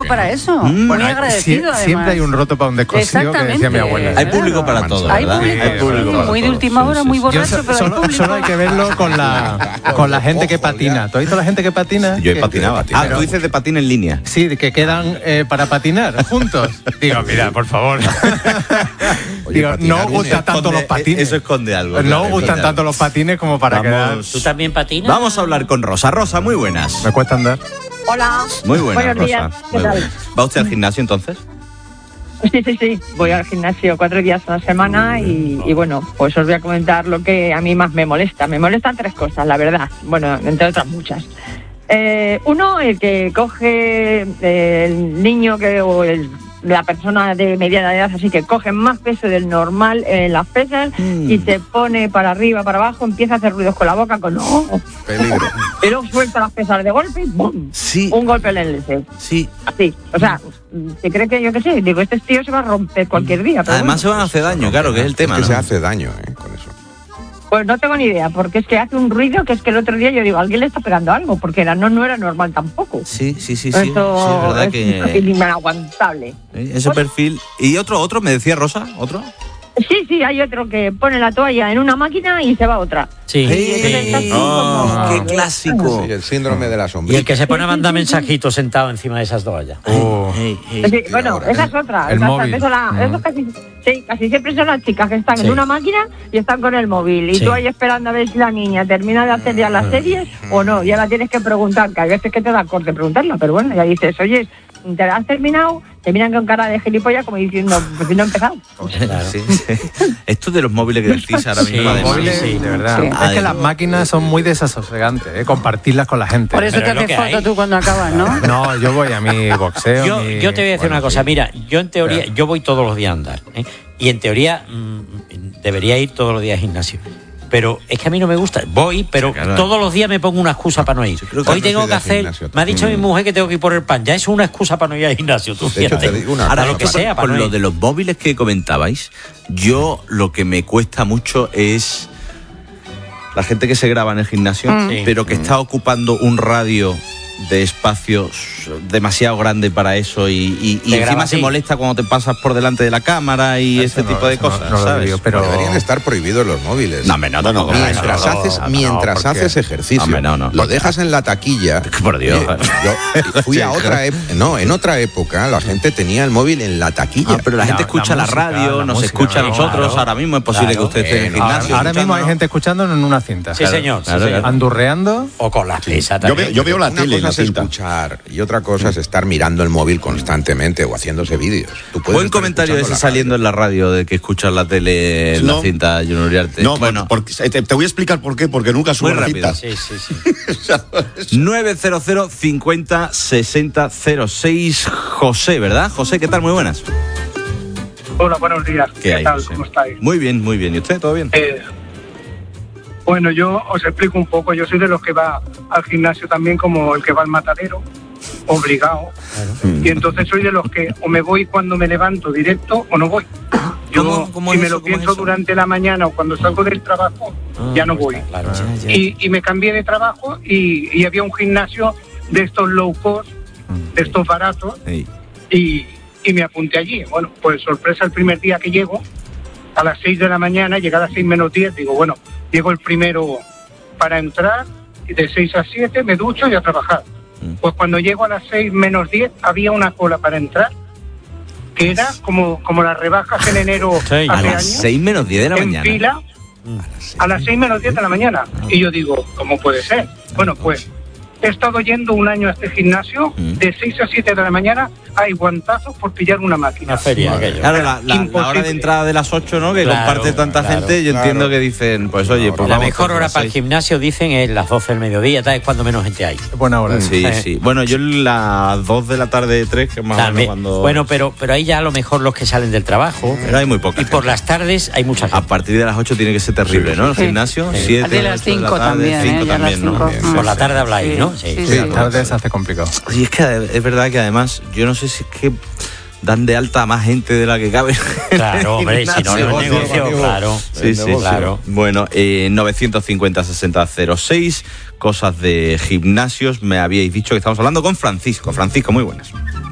para eso. Muy agradecido, además. Siempre hay un roto para un descosido, que decía mi abuela. Hay público para todo, ¿verdad? Hay público para muy de última hora, muy borracho, pero hay público. Solo hay que verlo con la gente que patina. ¿Tú has visto la gente que patina? Yo he patinado. Tú dices de patín en línea. Sí, que quedan para patinar juntos. Digo, mira, por favor. Digo, no os gustan tanto los patines. Eso esconde algo. No os gustan tanto los patines como para quedar... ¿Tú también patinas? Vamos a hablar con Rosa. Rosa, muy buenas. Me cuesta andar. Hola. Muy buenas, Buenos días. Rosa. ¿Qué tal? ¿Va usted al gimnasio entonces? Sí. Voy al gimnasio 4 días a la semana y bueno, pues os voy a comentar lo que a mí más me molesta. Me molestan 3 cosas, la verdad. Bueno, entre otras muchas. Uno, el que coge el niño la persona de mediana edad, así que coge más peso del normal en las pesas y se pone para arriba, para abajo, empieza a hacer ruidos con la boca, peligro. Pero suelta las pesas de golpe y ¡bum! Sí. Un golpe en el LC. Sí. Así, o sea, ¿se cree que yo qué sé? Digo, este tío se va a romper cualquier día. Pero Además se van a hacer daño, claro, que es el tema. Es que ¿no? se hace daño con eso. Pues no tengo ni idea, porque es que hace un ruido que es que el otro día yo digo, alguien le está pegando algo, porque no era normal tampoco. Sí. Eso es verdad es que... un perfil inaguantable. Ese perfil... ¿Y otro? ¿Me decía Rosa? ¿Otro? Sí, hay otro que pone la toalla en una máquina y se va a otra. Sí. ¡Qué clásico! Sí, el síndrome de la Y sombrilla. el que se pone a mandar mensajitos sentado encima de esas toallas. Sí, bueno, esa es otra. El móvil. Eso casi siempre son las chicas que están en una máquina y están con el móvil. Y tú ahí esperando a ver si la niña termina de hacer ya las series o no. Ya la tienes que preguntar, que hay veces que te da corte preguntarla, pero bueno, ya dices, oye, ¿te has terminado? Te miran con cara de gilipollas como diciendo, pues si no he empezado. Claro. Sí. Esto de los móviles que decís ahora mismo, Sí, además. Móviles, de verdad. Sí. Es que las máquinas son muy desasosegantes, compartirlas con la gente. Por eso Pero te es lo haces que foto hay. tú cuando acabas, ¿no? No, yo voy a mi boxeo. Yo te voy a decir una cosa. Mira, yo en teoría, yo voy todos los días a andar. Y en teoría debería ir todos los días al gimnasio. Pero es que a mí no me gusta. Voy, pero claro. todos los días me pongo una excusa para no ir. creo que Hoy no tengo soy que de hacer... gimnasio Me ha dicho mi mujer que tengo que ir por el pan. Ya es una excusa para no ir al gimnasio. Tú De hecho, fíjate. te digo una Ahora cosa, lo que sea, para con no lo ir. de los móviles que comentabais, yo lo que me cuesta mucho es la gente que se graba en el gimnasio, Sí. pero que está ocupando un radio de espacios demasiado grande para eso y encima graba se así. molesta cuando te pasas por delante de la cámara y este tipo de cosas, no lo ¿sabes? digo, pero Deberían estar prohibidos los móviles. No, hombre, no, tampoco. Mientras No, haces, no, mientras ¿por qué? haces ejercicio, Hombre, no. lo dejas en la taquilla. Por Dios. Yo fui a otra en otra época la gente tenía el móvil en la taquilla. Pero la gente escucha la, música, radio, la nos música, escucha a nosotros. claro. Ahora mismo es posible que usted esté en el gimnasio. Ahora mismo hay escuchándonos. gente escuchándonos en una cinta. Sí, señor. Claro, sí, señor. claro. Andurreando. O con las pesas Yo también. veo la Una tele en cosa la es cinta. escuchar y otra cosa es estar mirando el móvil constantemente o haciéndose vídeos. Tú puedes Buen estar comentario escuchando ese saliendo en la radio de que escuchas la tele en la No. cinta, Junior Uriarte. No, bueno, porque te voy a explicar por qué, porque nunca subo Muy la rápido. cinta. Sí. 900 50 60 06. José, ¿verdad? José, ¿qué tal? Muy buenas. Hola, buenos días. ¿Qué hay, tal? José? ¿Cómo estáis? Muy bien. ¿Y usted? ¿Todo bien? Bueno, yo os explico un poco. Yo soy de los que va al gimnasio también como el que va al matadero, obligado. Y entonces soy de los que o me voy cuando me levanto directo o no voy. Yo, ¿Cómo si es me eso? lo ¿Cómo es pienso eso? durante la mañana o cuando salgo del trabajo, ya no voy. Claro. Y me cambié de trabajo y había un gimnasio de estos low cost, de estos baratos, Sí. y me apunté allí. Bueno, pues sorpresa, el primer día que llego, a las 6 de la mañana, llegué a las 6 menos 10, digo, bueno, llego el primero para entrar, y de 6 a 7 me ducho y a trabajar. Pues cuando llego a las 6 menos 10, había una cola para entrar, que era como las rebajas en enero Sí, hace A las años, 6 menos 10 de la en mañana. fila, a las 6 menos 10 de la mañana. Y yo digo, ¿cómo puede ser? Bueno, pues he estado yendo un año a este gimnasio, de 6 a 7 de la mañana hay guantazos por pillar una máquina. Una feria, aquello. Claro, la hora Imposible. de entrada de las 8, ¿no? Que Claro, comparte tanta claro, gente, yo entiendo que dicen, pues oye, pues La vamos mejor todos a hora las para el 6. gimnasio, dicen, es las 12 del mediodía, tal, es cuando menos gente hay. Buena hora. Sí. Bueno, yo las 2 de la tarde, 3, que es más o menos También. cuando... Bueno, pero ahí ya a lo mejor los que salen del trabajo. Pero hay muy poca Y por gente. las tardes hay mucha A gente. partir de las 8 tiene que ser terrible, ¿no? El Sí. gimnasio, Sí. 7, De las 8 de la 5 tarde, también, 5 ya a las también, ¿no? 5. Por la tarde habláis, ¿no? Sí. Sí, tarde se hace complicado. Y es que es verdad que además, yo no sé si es que dan de alta a más gente de la que cabe. Claro, hombre, si no, no es negocio, claro. Sí, claro. Bueno, 950 60 06, cosas de gimnasios. Me habíais dicho que estamos hablando con Francisco. Francisco, muy buenas.